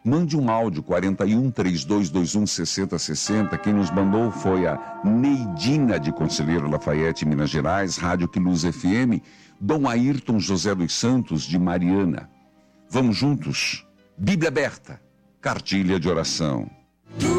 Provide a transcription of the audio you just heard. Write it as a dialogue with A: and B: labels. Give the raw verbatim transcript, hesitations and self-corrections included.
A: Mande um áudio, quarenta e um, trinta e dois vinte e um, sessenta sessenta. Quem nos mandou foi a Neidina de Conselheiro Lafayette, Minas Gerais, Rádio Quiluz F M, Dom Ayrton José dos Santos de Mariana. Vamos juntos? Bíblia aberta, cartilha de oração.